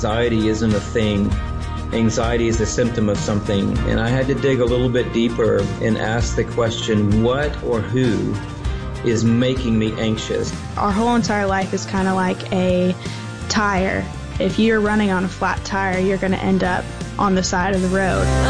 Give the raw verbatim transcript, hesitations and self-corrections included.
Anxiety isn't a thing. Anxiety is a symptom of something. And I had to dig a little bit deeper and ask the question, what or who is making me anxious? Our whole entire life is kind of like a tire. If you're running on a flat tire, you're going to end up on the side of the road.